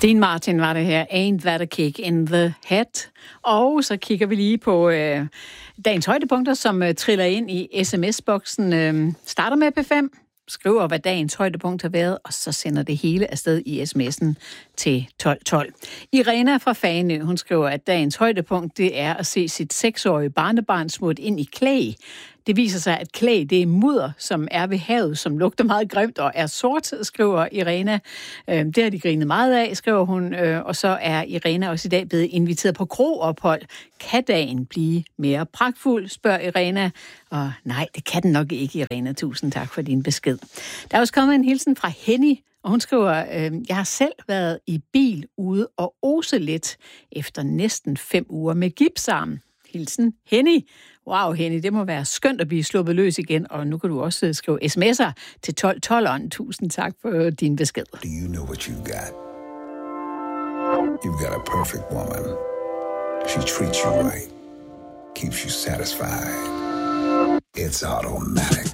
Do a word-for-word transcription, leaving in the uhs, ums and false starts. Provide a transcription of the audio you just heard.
Dean Martin var det her. Ain't that a kick in the head? Og så kigger vi lige på øh, dagens højdepunkter, som øh, triller ind i sms-boksen. Øh, starter med P fem, skriver, hvad dagens højdepunkt har været, og så sender det hele afsted i sms'en til tolv tolv. Irena fra Fanø, hun skriver, at dagens højdepunkt, det er at se sit seksårige barnebarn smurt ind i klæ. Det viser sig, at klæ, det er mudder, som er ved havet, som lugter meget grimt og er sort, skriver Irena. Det har de grinet meget af, skriver hun. Og så er Irena også i dag blevet inviteret på kroophold. Kan dagen blive mere pragtfuld, spørger Irena. Og nej, det kan den nok ikke, Irena. Tusind tak for din besked. Der er også kommet en hilsen fra Henny, og hun skriver, jeg har selv været i bil ude og ose lidt efter næsten fem uger med gipsarm. Hilsen Henny. Wow, Henny, det må være skønt at blive sluppet løs igen, og nu kan du også skrive sms'er til tolv tolv. Tusind tak for din besked. Do you know what you got? You've got a perfect woman. She treats you right, keeps you satisfied. It's automatic.